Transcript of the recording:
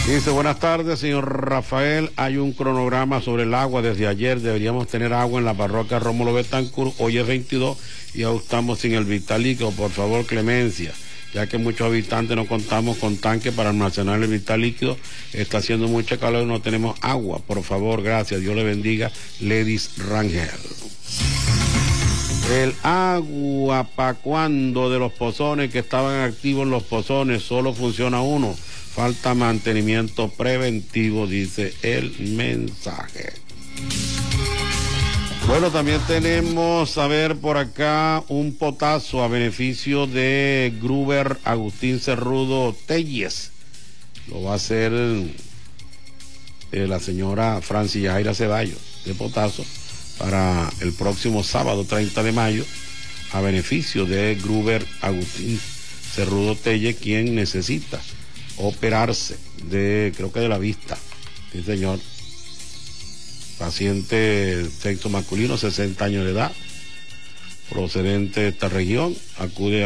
Dice, buenas tardes, señor Rafael. Hay un cronograma sobre el agua. Desde ayer deberíamos tener agua en la parroquia Rómulo Betancourt. Hoy es 22 y aún estamos sin el vital líquido. Por favor, clemencia, ya que muchos habitantes no contamos con tanque para almacenar el vital líquido. Está haciendo mucha calor y no tenemos agua. Por favor, gracias. Dios le bendiga. Ledis Rangel. El agua, ¿pa' cuándo? De los pozones que estaban activos en los pozones, solo funciona uno. Falta mantenimiento preventivo, dice el mensaje. Bueno, también tenemos, a ver, por acá, un potazo a beneficio de Gruber Agustín Cerrudo Telles. Lo va a hacer la señora Francis Yajaira Ceballos, de potazo, para el próximo sábado 30 de mayo, a beneficio de Gruber Agustín Cerrudo Telles, quien necesita operarse creo que de la vista. Sí, señor. Paciente sexo masculino, 60 años de edad, procedente de esta región, acude